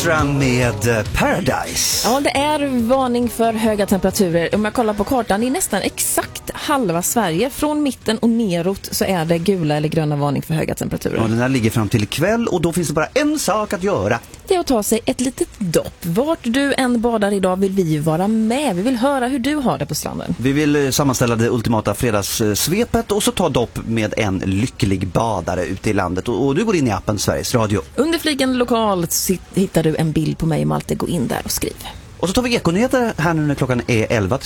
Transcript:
Orchestra med Paradise. Ja, det är varning för höga temperaturer. Om jag kollar på kartan, det är nästan exakt halva Sverige. Från mitten och neråt så är det gula eller gröna varning för höga temperaturer. Ja, den här ligger fram till ikväll och då finns det bara en sak att göra. Det är att ta sig ett litet dopp. Vart du än badar idag vill vi ju vara med. Vi vill höra hur du har det på stranden. Vi vill sammanställa det ultimata fredagssvepet och så ta dopp med en lycklig badare ute i landet. Och du går in i appen Sveriges Radio. Under flygen lokalt hittar du en bild på mig, Malte. Gå in där och skriv. Och så tar vi ekonyheter här nu när klockan är 11.